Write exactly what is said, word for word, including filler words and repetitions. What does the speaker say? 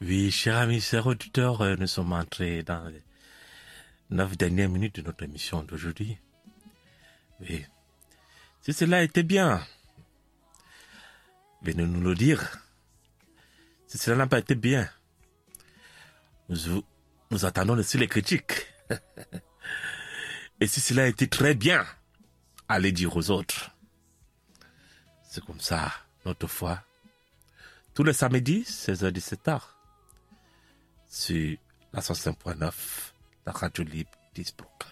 Oui, chers amis, chers auditeurs, euh, nous sommes entrés dans les neuf dernières minutes de notre émission d'aujourd'hui. Oui. Si cela était bien, venez nous le dire. Si cela n'a pas été bien, nous, nous attendons aussi les critiques. Et si cela a été très bien, allez dire aux autres. C'est comme ça, notre foi. Tous les samedis, seize heures dix-sept heures, sur la cent cinq point neuf, la radio libre d'Innsbruck.